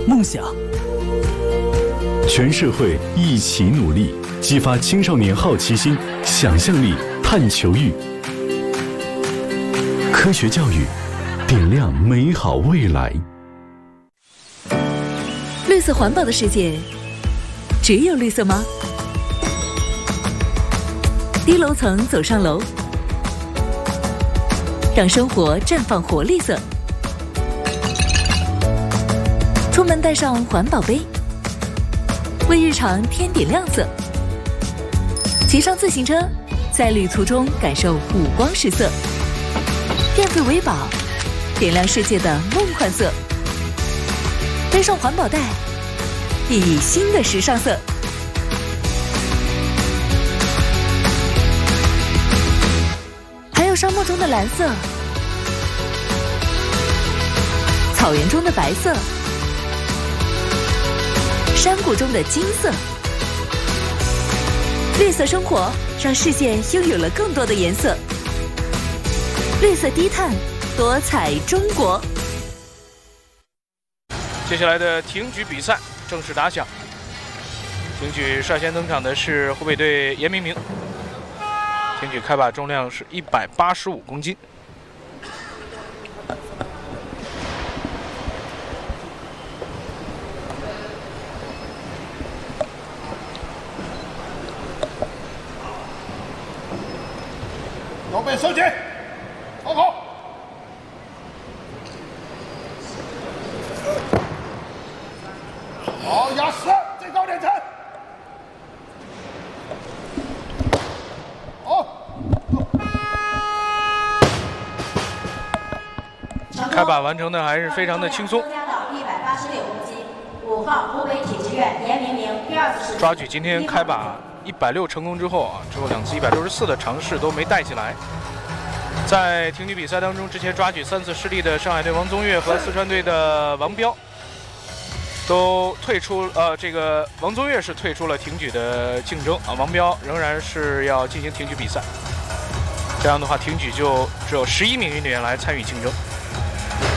梦想。 全社会一起努力，激发青少年好奇心、想象力、探求欲。科学教育，点亮美好未来。 绿色环保的世界，只有绿色吗？低楼层走上楼，让生活绽放活力色。出门带上环保杯，为日常添点亮色。骑上自行车，在旅途中感受五光十色。电费维保，点亮世界的梦幻色。背上环保袋，熠熠新的时尚色。还有沙漠中的蓝色，草原中的白色，山谷中的金色。绿色生活让世界拥有了更多的颜色。绿色低碳，多彩中国。 接下来的挺举比赛正式打响。挺举率先登场的是湖北队严明明。挺举开把重量是185公斤。 右边收紧，好好。好，压实，最高点层。 开把完成的还是非常的轻松。 186公斤，5号湖北体制院严明明第2次抓举今天开把160成功之后啊，之后2次164的尝试都没带起来。在挺举比赛当中，之前抓举3次失利的上海队王宗岳和四川队的王彪都退出，这个王宗岳是退出了挺举的竞争啊，王彪仍然是要进行挺举比赛。这样的话，挺举就只有11名运动员来参与竞争。